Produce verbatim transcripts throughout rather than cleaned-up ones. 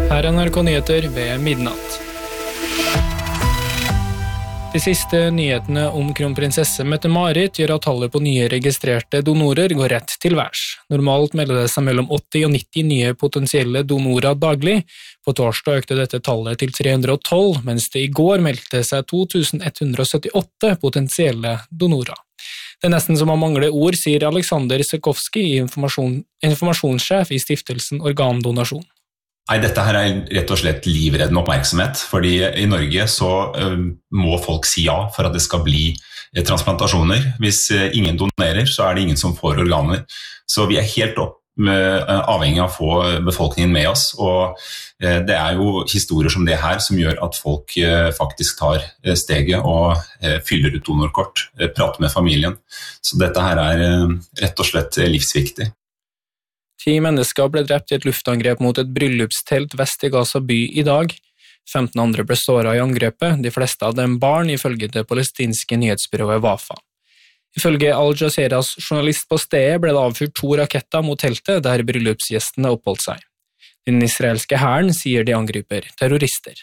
Her er N R K Nyheter ved midnatt. De siste nyhetene om kronprinsesse Mette-Marit gjør at tallet på nye registrerte donorer går rett til værs. Normalt melder det seg mellom åtti og nitti nye potensielle donorer daglig. På torsdag økte dette tallet til tre hundre og tolv, mens det i går meldte seg to tusen ett hundre og syttiåtte potensielle donorer. Det er nesten som å mangle ord, sier Alexander Sekowski, informasjon, informasjonssjef i stiftelsen Organdonasjon. Nei, dette her er rett og slett livreddende oppmerksomhet, fordi i Norge så uh, må folk si ja for at det skal bli uh, transplantasjoner. Hvis uh, ingen donerer, så er det ingen som får organer. Så vi er helt opp med, uh, avhengig av å få befolkningen med oss, og uh, det er jo historier som det her som gjør at folk uh, faktisk tar uh, steget og uh, fyller ut donorkort, uh, prater med familien. Så dette her er uh, rett og slett uh, livsviktig. Ti mennesker ble drept i et luftangrep mot et bryllupstelt vest i Gaza by i dag. femten andre ble såret i angrepet, de fleste av dem barn, ifølge det palestinske nyhetsbyrået Wafa. Ifølge Al Jazeeras journalist på stedet ble det avfyrt to raketter mot teltet der bryllupsgjestene oppholdt seg. Den israelske hæren sier de angriper terrorister.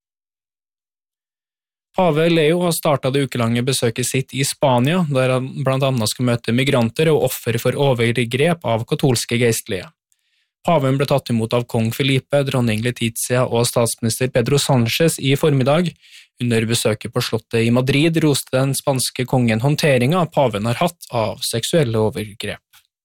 Pave Leo har startet det ukelange besøket sitt i Spania, der han blant annet skal møte migranter og offer for overgrep av katolske geistlige. Paven ble tatt imot av kong Felipe, dronning Letizia og statsminister Pedro Sánchez i formiddag. Under besøket på slottet i Madrid roste den spanske kongen håndteringen paven har hatt av seksuelle overgrep.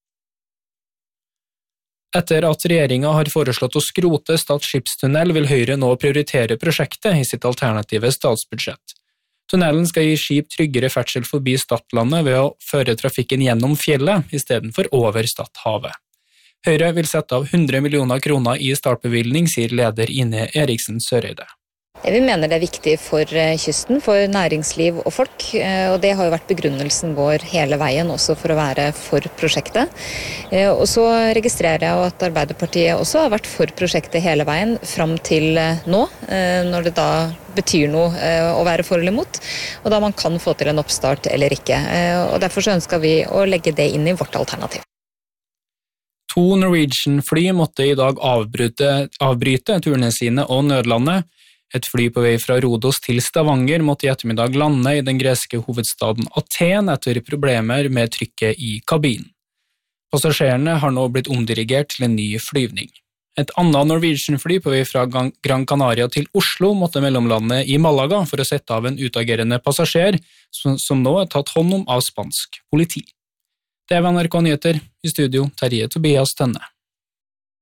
Etter at regjeringen har foreslått å skrote Stad skipstunnel, vil Høyre nå prioritere prosjektet i sitt alternative statsbudsjett. Tunnelen skal gi skip tryggere ferdsel forbi Stadlandet ved å føre trafikken gjennom fjellet i stedet for over Stadhavet. Høyre vil sette av hundre millioner kroner i startbevilgning, sier leder Ine Eriksen Søreide. Vi mener det er viktig for kysten, for næringsliv og folk, og det har jo vært begrunnelsen vår hele veien også for å være for prosjektet. Og så registrerer jeg at Arbeiderpartiet også har vært for prosjektet hele veien fram til nå, når det da betyr noe å være for eller imot, og da man kan få til en oppstart eller ikke. Og derfor så ønsker vi å legge det inn i vårt alternativ. To Norwegian-fly måtte i dag avbryte, avbryte turene sine og nødlandet. Et fly på vei fra Rodos til Stavanger måtte i ettermiddag lande i den greske hovedstaden Aten etter problemer med trykket i kabinen. Passasjerene har nå blitt omdirigert til en ny flyvning. Et annet Norwegian-fly på vei fra Gran Canaria til Oslo måtte mellomlande i Malaga for å sette av en utagerende passasjer som nå er tatt hånd om av spansk politi. Det var N R K Nyheter, i studio Terje Tobias Tønne.